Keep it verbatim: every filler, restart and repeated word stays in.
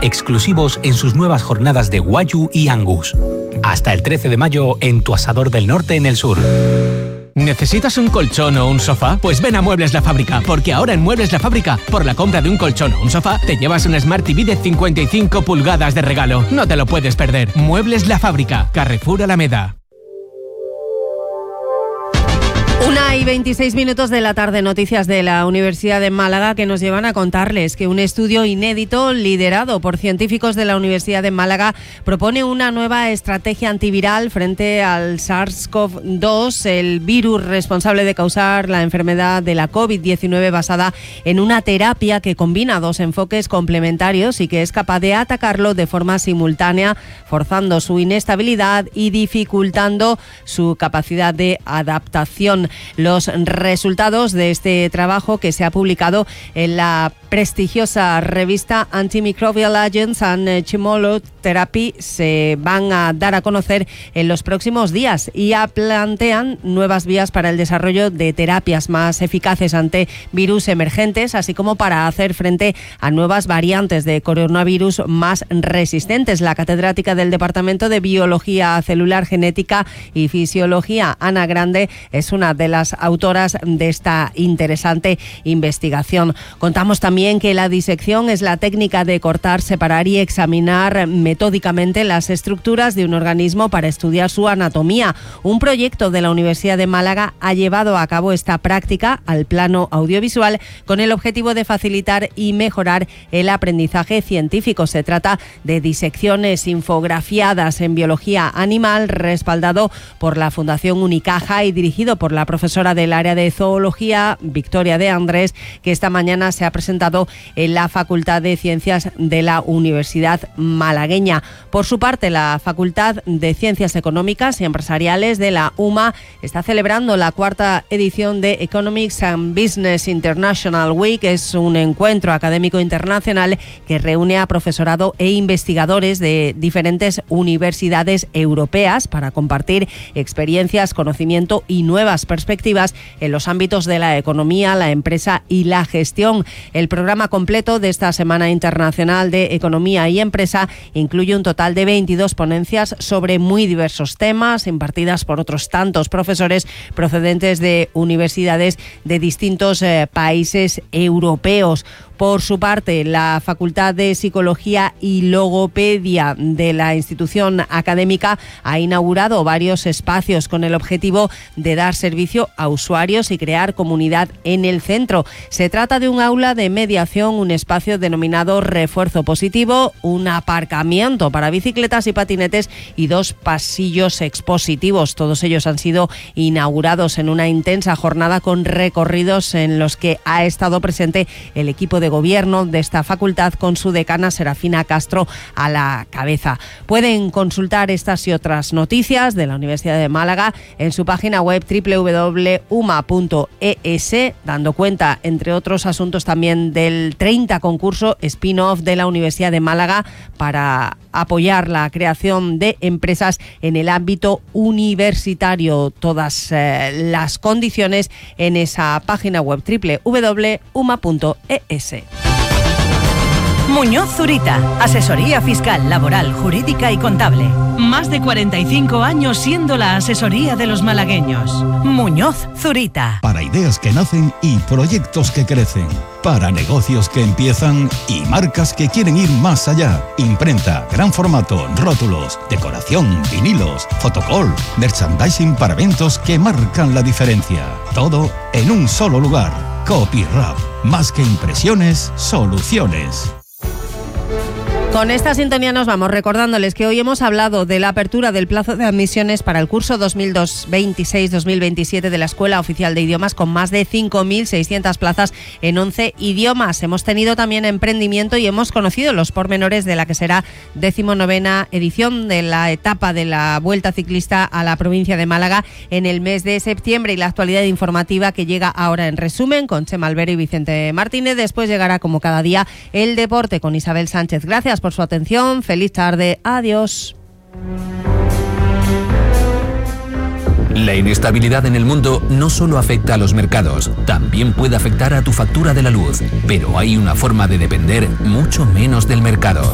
exclusivos en sus nuevas jornadas de Wagyu y Angus. Hasta el trece de mayo en tu Asador del Norte en el sur. ¿Necesitas un colchón o un sofá? Pues ven a Muebles La Fábrica, porque ahora en Muebles La Fábrica, por la compra de un colchón o un sofá, te llevas un Smart T V de cincuenta y cinco pulgadas de regalo. No te lo puedes perder. Muebles La Fábrica, Carrefour Alameda. Una y veintiséis minutos de la tarde, noticias de la Universidad de Málaga que nos llevan a contarles que un estudio inédito liderado por científicos de la Universidad de Málaga propone una nueva estrategia antiviral frente al SARS-CoV dos, el virus responsable de causar la enfermedad de la COVID diecinueve, basada en una terapia que combina dos enfoques complementarios y que es capaz de atacarlo de forma simultánea, forzando su inestabilidad y dificultando su capacidad de adaptación. Los resultados de este trabajo, que se ha publicado en la prestigiosa revista Antimicrobial Agents and Chemotherapy, se van a dar a conocer en los próximos días y ya plantean nuevas vías para el desarrollo de terapias más eficaces ante virus emergentes, así como para hacer frente a nuevas variantes de coronavirus más resistentes. La catedrática del Departamento de Biología Celular, Genética y Fisiología, Ana Grande, es una de las autoras de esta interesante investigación. Contamos también que la disección es la técnica de cortar, separar y examinar metódicamente las estructuras de un organismo para estudiar su anatomía. Un proyecto de la Universidad de Málaga ha llevado a cabo esta práctica al plano audiovisual con el objetivo de facilitar y mejorar el aprendizaje científico. Se trata de disecciones infografiadas en biología animal, respaldado por la Fundación Unicaja y dirigido por la profesora del área de zoología, Victoria de Andrés, que esta mañana se ha presentado en la Facultad de Ciencias de la Universidad malagueña. Por su parte, la Facultad de Ciencias Económicas y Empresariales de la U M A está celebrando la cuarta edición de Economics and Business International Week. Es un encuentro académico internacional que reúne a profesorado e investigadores de diferentes universidades europeas para compartir experiencias, conocimiento y nuevas perspectivas en los ámbitos de la economía, la empresa y la gestión. El programa completo de esta Semana Internacional de Economía y Empresa incluye un total de veintidós ponencias sobre muy diversos temas, impartidas por otros tantos profesores procedentes de universidades de distintos eh, países europeos. Por su parte, la Facultad de Psicología y Logopedia de la institución académica ha inaugurado varios espacios con el objetivo de dar servicio a usuarios y crear comunidad en el centro. Se trata de un aula de mediación, un espacio denominado Refuerzo Positivo, un aparcamiento para bicicletas y patinetes y dos pasillos expositivos. Todos ellos han sido inaugurados en una intensa jornada con recorridos en los que ha estado presente el equipo de de gobierno de esta facultad, con su decana Serafina Castro a la cabeza. Pueden consultar estas y otras noticias de la Universidad de Málaga en su página web doble u doble u doble u punto u m a punto e s, dando cuenta, entre otros asuntos, también del treinta concurso spin-off de la Universidad de Málaga para apoyar la creación de empresas en el ámbito universitario. Todas eh, las condiciones en esa página web doble u doble u doble u punto u m a punto e s. Muñoz Zurita, asesoría fiscal, laboral, jurídica y contable. Más de cuarenta y cinco años siendo la asesoría de los malagueños. Muñoz Zurita. Para ideas que nacen y proyectos que crecen. Para negocios que empiezan y marcas que quieren ir más allá. Imprenta, gran formato, rótulos, decoración, vinilos, fotocall, merchandising para eventos que marcan la diferencia. Todo en un solo lugar. Copyrap. Más que impresiones, soluciones. Con esta sintonía nos vamos, recordándoles que hoy hemos hablado de la apertura del plazo de admisiones para el curso dos mil veintiséis dos mil veintisiete de la Escuela Oficial de Idiomas, con más de cinco mil seiscientas plazas en once idiomas. Hemos tenido también emprendimiento y hemos conocido los pormenores de la que será decimonovena edición de la etapa de la Vuelta Ciclista a la provincia de Málaga en el mes de septiembre, y la actualidad informativa que llega ahora en resumen con Chema Albero y Vicente Martínez. Después llegará, como cada día, el deporte con Isabel Sánchez. Gracias por su atención, feliz tarde, adiós. La inestabilidad en el mundo no solo afecta a los mercados, también puede afectar a tu factura de la luz, pero hay una forma de depender mucho menos del mercado.